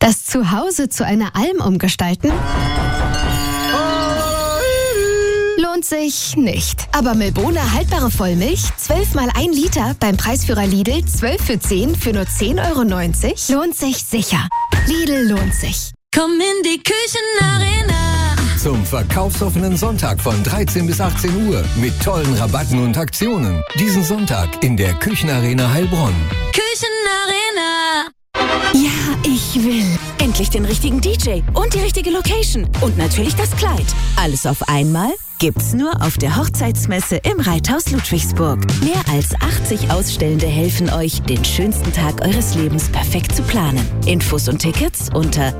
Das Zuhause zu einer Alm umgestalten? Lohnt sich nicht. Aber Milbona haltbare Vollmilch, 12 mal 1 Liter, beim Preisführer Lidl 12 für 10 für nur 10,90 €, lohnt sich sicher. Lidl lohnt sich. Komm in die Küchenarena. Zum verkaufsoffenen Sonntag von 13 bis 18 Uhr mit tollen Rabatten und Aktionen. Diesen Sonntag in der Küchenarena Heilbronn. Küchenarena. Ja, ich will. Endlich den richtigen DJ und die richtige Location. Und natürlich das Kleid. Alles auf einmal gibt's nur auf der Hochzeitsmesse im Reithaus Ludwigsburg. Mehr als 80 Ausstellende helfen euch, den schönsten Tag eures Lebens perfekt zu planen. Infos und Tickets unter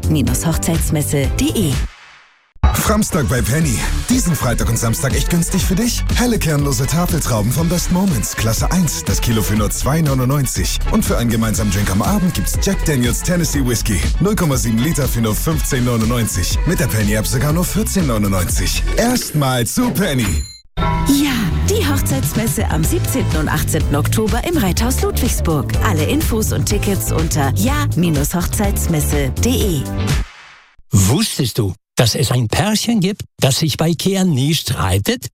ja-hochzeitsmesse.de. Framstag bei Penny. Diesen Freitag und Samstag echt günstig für dich. Helle kernlose Tafeltrauben vom Best Moments, Klasse 1, das Kilo für nur 2,99 €. Und für einen gemeinsamen Drink am Abend gibt's Jack Daniels Tennessee Whiskey, 0,7 Liter für nur 15,99 €. Mit der Penny-App sogar nur 14,99 €. Erstmal zu Penny. Ja, die Hochzeitsmesse am 17. und 18. Oktober im Reithaus Ludwigsburg. Alle Infos und Tickets unter ja-hochzeitsmesse.de. Wusstest du, dass es ein Pärchen gibt, das sich bei IKEA nie streitet?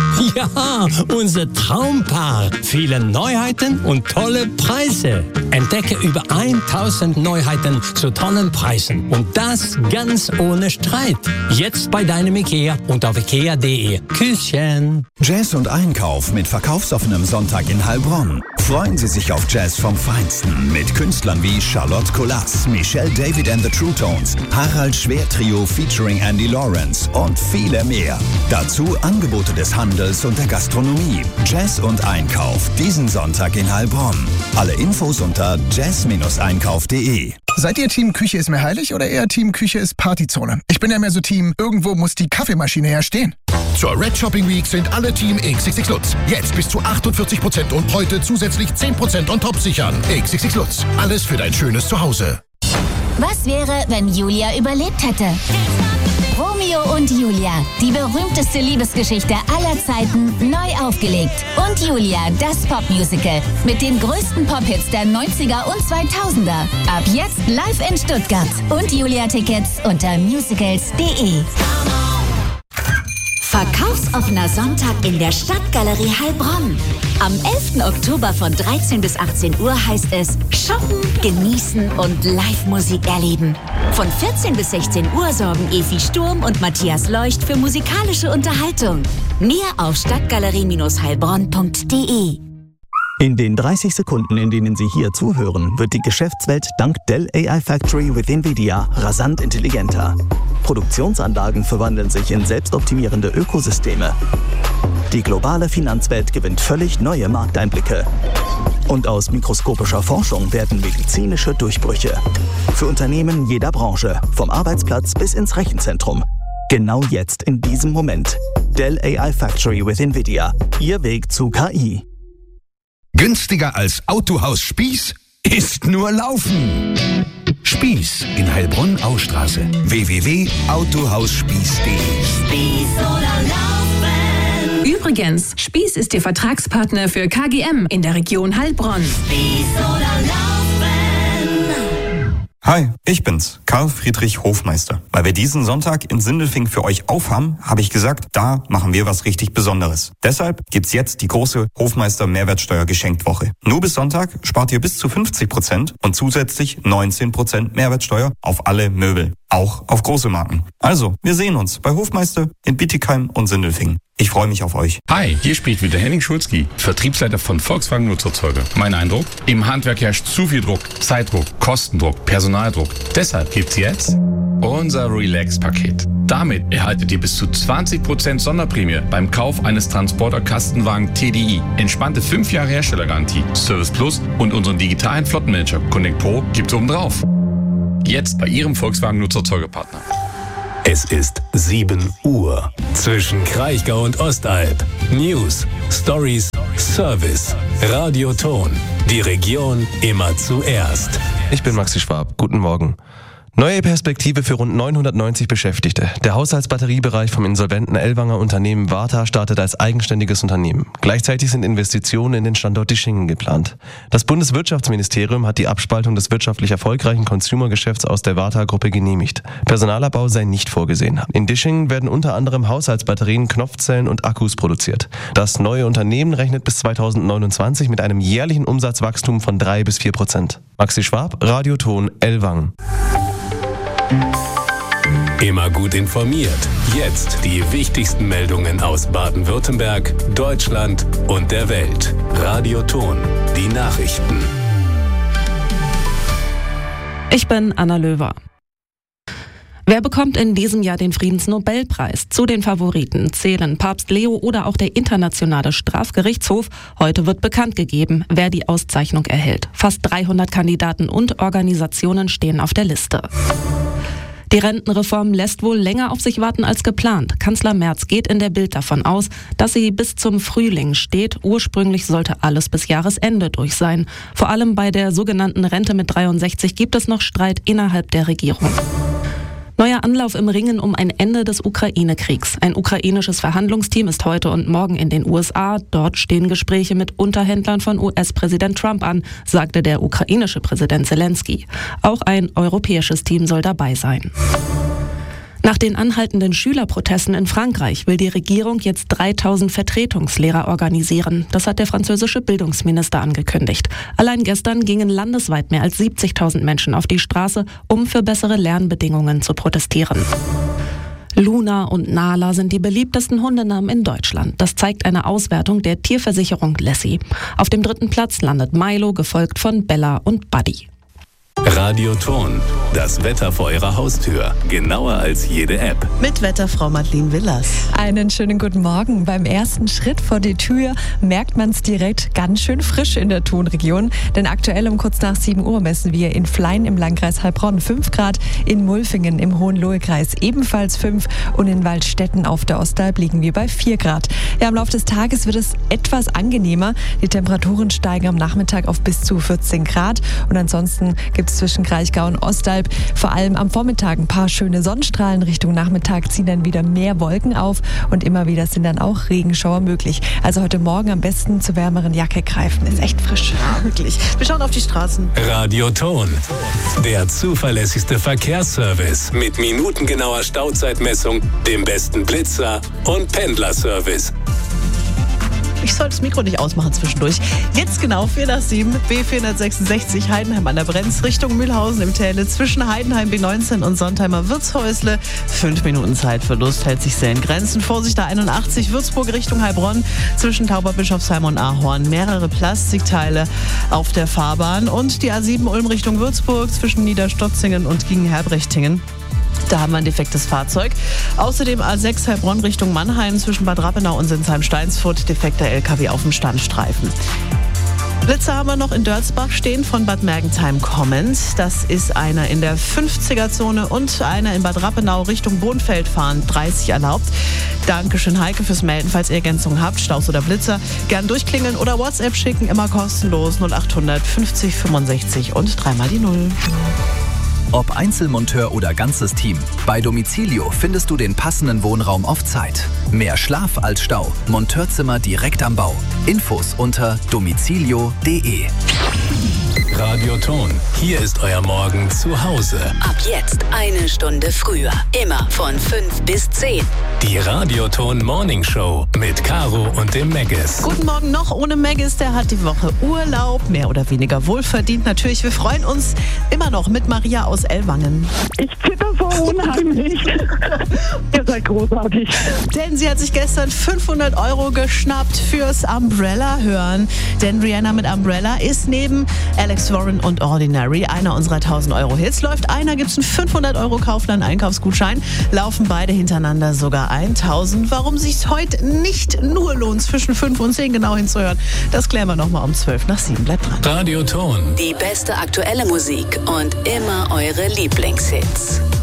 Ja, unser Traumpaar. Viele Neuheiten und tolle Preise. Entdecke über 1000 Neuheiten zu tollen Preisen. Und das ganz ohne Streit. Jetzt bei deinem IKEA und auf ikea.de. Küsschen. Jazz und Einkauf mit verkaufsoffenem Sonntag in Heilbronn. Freuen Sie sich auf Jazz vom Feinsten mit Künstlern wie Charlotte Colas, Michelle David and the True Tones, Harald Schwer Trio featuring Andy Lawrence und viele mehr. Dazu Angebote des Handels und der Gastronomie. Jazz und Einkauf diesen Sonntag in Heilbronn. Alle Infos unter jazz-einkauf.de. Seid ihr Team Küche ist mir heilig oder eher Team Küche ist Partyzone? Ich bin ja mehr so Team, irgendwo muss die Kaffeemaschine herstehen. Zur Red Shopping Week sind alle Team XXX Lutz. Jetzt bis zu 48% und heute zusätzlich 10% on top sichern. XXX Lutz. Alles für dein schönes Zuhause. Was wäre, wenn Julia überlebt hätte? Romeo und Julia, die berühmteste Liebesgeschichte aller Zeiten, neu aufgelegt. Und Julia, das Popmusical mit den größten Pop-Hits der 90er und 2000er. Ab jetzt live in Stuttgart. Und Julia-Tickets unter musicals.de. Verkaufsoffener Sonntag in der Stadtgalerie Heilbronn. Am 11. Oktober von 13 bis 18 Uhr heißt es Shoppen, Genießen und Live-Musik erleben. Von 14 bis 16 Uhr sorgen Evi Sturm und Matthias Leucht für musikalische Unterhaltung. Mehr auf stadtgalerie-heilbronn.de. In den 30 Sekunden, in denen Sie hier zuhören, wird die Geschäftswelt dank Dell AI Factory with NVIDIA rasant intelligenter. Produktionsanlagen verwandeln sich in selbstoptimierende Ökosysteme. Die globale Finanzwelt gewinnt völlig neue Markteinblicke. Und aus mikroskopischer Forschung werden medizinische Durchbrüche. Für Unternehmen jeder Branche, vom Arbeitsplatz bis ins Rechenzentrum. Genau jetzt, in diesem Moment. Dell AI Factory with NVIDIA. Ihr Weg zu KI. Günstiger als Autohaus Spieß ist nur Laufen. Spieß in Heilbronn-Ausstraße. www.autohausspieß.de. Spieß oder Laufen. Übrigens, Spieß ist Ihr Vertragspartner für KGM in der Region Heilbronn. Spieß oder Laufen. Hi, ich bin's, Karl Friedrich Hofmeister. Weil wir diesen Sonntag in Sindelfingen für euch aufhaben, habe ich gesagt, da machen wir was richtig Besonderes. Deshalb gibt's jetzt die große Hofmeister Mehrwertsteuer-Geschenktwoche. Nur bis Sonntag spart ihr bis zu 50% und zusätzlich 19% Mehrwertsteuer auf alle Möbel. Auch auf große Marken. Also, wir sehen uns bei Hofmeister in Bietigheim und Sindelfingen. Ich freue mich auf euch. Hi, hier spricht wieder Henning Schulzki, Vertriebsleiter von Volkswagen Nutzerzeuger. Mein Eindruck? Im Handwerk herrscht zu viel Druck, Zeitdruck, Kostendruck, Personaldruck. Deshalb gibt's jetzt unser Relax-Paket. Damit erhaltet ihr bis zu 20% Sonderprämie beim Kauf eines Transporter-Kastenwagen TDI. Entspannte 5 Jahre Herstellergarantie, Service Plus und unseren digitalen Flottenmanager Connect Pro gibt's obendrauf. Jetzt bei Ihrem Volkswagen Nutzerzeugerpartner. Es ist 7 Uhr. Zwischen Kraichgau und Ostalb. News, Stories, Service, Radioton. Die Region immer zuerst. Ich bin Maxi Schwab. Guten Morgen. Neue Perspektive für rund 990 Beschäftigte. Der Haushaltsbatteriebereich vom insolventen Ellwanger Unternehmen Varta startet als eigenständiges Unternehmen. Gleichzeitig sind Investitionen in den Standort Dischingen geplant. Das Bundeswirtschaftsministerium hat die Abspaltung des wirtschaftlich erfolgreichen Consumer-Geschäfts aus der Varta-Gruppe genehmigt. Personalabbau sei nicht vorgesehen. In Dischingen werden unter anderem Haushaltsbatterien, Knopfzellen und Akkus produziert. Das neue Unternehmen rechnet bis 2029 mit einem jährlichen Umsatzwachstum von 3-4%. Maxi Schwab, Radioton, Ellwangen. Immer gut informiert. Jetzt die wichtigsten Meldungen aus Baden-Württemberg, Deutschland und der Welt. Radioton, die Nachrichten. Ich bin Anna Löwer. Wer bekommt in diesem Jahr den Friedensnobelpreis? Zu den Favoriten zählen Papst Leo oder auch der Internationale Strafgerichtshof. Heute wird bekannt gegeben, wer die Auszeichnung erhält. Fast 300 Kandidaten und Organisationen stehen auf der Liste. Die Rentenreform lässt wohl länger auf sich warten als geplant. Kanzler Merz geht in der Bild davon aus, dass sie bis zum Frühling steht. Ursprünglich sollte alles bis Jahresende durch sein. Vor allem bei der sogenannten Rente mit 63 gibt es noch Streit innerhalb der Regierung. Neuer Anlauf im Ringen um ein Ende des Ukraine-Kriegs. Ein ukrainisches Verhandlungsteam ist heute und morgen in den USA. Dort stehen Gespräche mit Unterhändlern von US-Präsident Trump an, sagte der ukrainische Präsident Zelensky. Auch ein europäisches Team soll dabei sein. Nach den anhaltenden Schülerprotesten in Frankreich will die Regierung jetzt 3000 Vertretungslehrer organisieren. Das hat der französische Bildungsminister angekündigt. Allein gestern gingen landesweit mehr als 70.000 Menschen auf die Straße, um für bessere Lernbedingungen zu protestieren. Luna und Nala sind die beliebtesten Hundenamen in Deutschland. Das zeigt eine Auswertung der Tierversicherung Lassie. Auf dem 3. Platz landet Milo, gefolgt von Bella und Buddy. Radioton, das Wetter vor Ihrer Haustür. Genauer als jede App. Mit Wetterfrau Madeleine Willers. Einen schönen guten Morgen. Beim ersten Schritt vor die Tür merkt man es direkt ganz schön frisch in der Thonregion. Denn aktuell um kurz nach 7 Uhr messen wir in Flein im Landkreis Heilbronn 5 Grad, in Mulfingen im Hohenlohe-Kreis ebenfalls 5 und in Waldstätten auf der Ostalb liegen wir bei 4 Grad. Ja, im Laufe des Tages wird es etwas angenehmer. Die Temperaturen steigen am Nachmittag auf bis zu 14 Grad und ansonsten gibt es zwischen Kraichgau und Ostalb vor allem am Vormittag ein paar schöne Sonnenstrahlen. Richtung Nachmittag ziehen dann wieder mehr Wolken auf und immer wieder sind dann auch Regenschauer möglich. Also heute Morgen am besten zur wärmeren Jacke greifen. Ist echt frisch. Ja, wirklich. Wir schauen auf die Straßen. Radioton, der zuverlässigste Verkehrsservice mit minutengenauer Stauzeitmessung, dem besten Blitzer und Pendlerservice. Ich soll das Mikro nicht ausmachen zwischendurch. Jetzt genau 4/7, B466 Heidenheim an der Brenz, Richtung Mühlhausen im Täle, zwischen Heidenheim B19 und Sontheimer Wirtshäusle. 5 Minuten Zeitverlust hält sich sehr in Grenzen. Vorsicht, der 81 Würzburg Richtung Heilbronn, zwischen Tauberbischofsheim und Ahorn. Mehrere Plastikteile auf der Fahrbahn. Und die A7 Ulm Richtung Würzburg, zwischen Niederstotzingen und Gingen-Herbrechtingen. Da haben wir ein defektes Fahrzeug. Außerdem A6 Heilbronn Richtung Mannheim, zwischen Bad Rappenau und Sinsheim-Steinsfurt, defekter LKW auf dem Standstreifen. Blitzer haben wir noch in Dörzbach stehen, von Bad Mergentheim kommend. Das ist einer in der 50er-Zone und einer in Bad Rappenau Richtung Bohnfeld fahren, 30 erlaubt. Dankeschön Heike fürs Melden. Falls ihr Ergänzungen habt, Staus oder Blitzer, gern durchklingeln oder WhatsApp schicken, immer kostenlos 0800 50 65 und 3 mal die 0. Ob Einzelmonteur oder ganzes Team, bei Domicilio findest du den passenden Wohnraum auf Zeit. Mehr Schlaf als Stau. Monteurzimmer direkt am Bau. Infos unter domicilio.de. Radioton, hier ist euer Morgen zu Hause. Ab jetzt 1 Stunde früher. Immer von 5 bis 10. Die Radioton Morning Show mit Caro und dem Maggis. Guten Morgen noch ohne Maggis, der hat die Woche Urlaub, mehr oder weniger wohlverdient natürlich. Wir freuen uns immer noch mit Maria aus Ellwangen. Ich zitter so unheimlich. Ihr seid großartig. Denn sie hat sich gestern 500 € geschnappt fürs Umbrella hören. Denn Rihanna mit Umbrella ist neben Alex Warren und Ordinary einer unserer 1000 € Hits. Läuft einer, gibt's einen 500 € Kaufland-Einkaufsgutschein. Laufen beide hintereinander sogar 1000. Warum sich's heute nicht nur lohnt, zwischen 5 und 10 genau hinzuhören, das klären wir nochmal um 7:12. Bleibt dran. Radioton. Die beste aktuelle Musik und immer eure Lieblingshits.